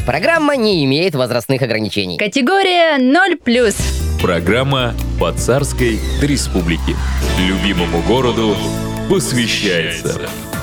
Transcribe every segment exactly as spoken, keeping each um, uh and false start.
Программа не имеет возрастных ограничений. Категория ноль плюс. Программа по царской республике. Любимому городу посвящается.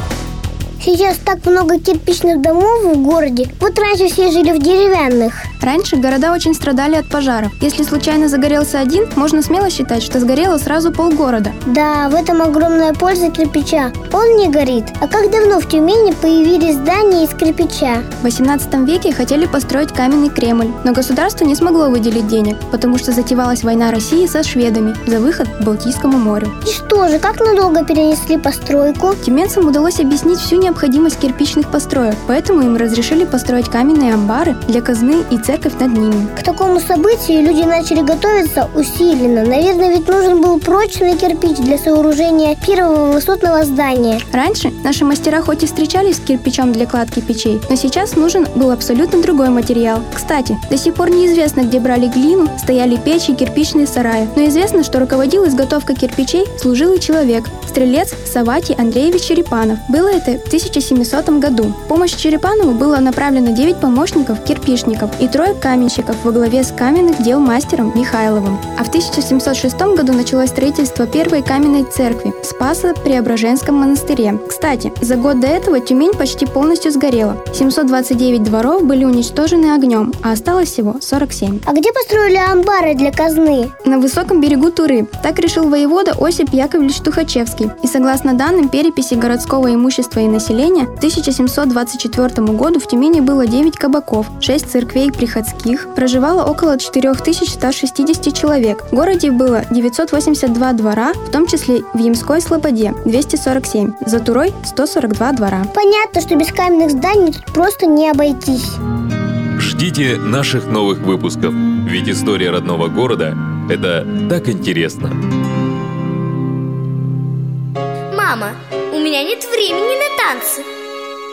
Сейчас так много кирпичных домов в городе. Вот раньше все жили в деревянных. Раньше города очень страдали от пожаров. Если случайно загорелся один, можно смело считать, что сгорело сразу полгорода. Да, в этом огромная польза кирпича. Он не горит. А как давно в Тюмени появились здания из кирпича? В восемнадцатом веке хотели построить каменный Кремль, но государство не смогло выделить денег, потому что затевалась война России со шведами за выход к Балтийскому морю. И что же, как надолго перенесли постройку? Тюменцам удалось объяснить всю необходимость кирпичных построек, поэтому им разрешили построить каменные амбары для казны и церковь над ними. К такому событию люди начали готовиться усиленно. Наверное, ведь нужен был прочный кирпич для сооружения первого высотного здания. Раньше наши мастера хоть и встречались с кирпичом для кладки печей, но сейчас нужен был абсолютно другой материал. Кстати, до сих пор неизвестно, где брали глину, стояли печи и кирпичные сараи, но известно, что руководил изготовкой кирпичей служилый человек, стрелец Саватий Андреевич Черепанов. Было это в тысяча семисотом году. В помощь Черепанову было направлено девять помощников-кирпичников и трое каменщиков во главе с каменных дел мастером Михайловым. А в тысяча семьсот шестом году началось строительство первой каменной церкви в Спасо-Преображенском монастыре. Кстати, за год до этого Тюмень почти полностью сгорела. семьсот двадцать девять дворов были уничтожены огнем, а осталось всего сорок семь. А где построили амбары для казны? На высоком берегу Туры. Так решил воевода Осип Яковлевич Тухачевский. И согласно данным переписи городского имущества и населения, к тысяча семьсот двадцать четвёртому году в Тюмени было девять кабаков, шесть церквей приходских, проживало около четыре тысячи сто шестьдесят человек. В городе было девятьсот восемьдесят два двора, в том числе в Ямской Слободе двести сорок семь, за Турой сто сорок два двора. Понятно, что без каменных зданий тут просто не обойтись. Ждите наших новых выпусков, ведь история родного города – это так интересно. Мама, у меня нет времени на танцы.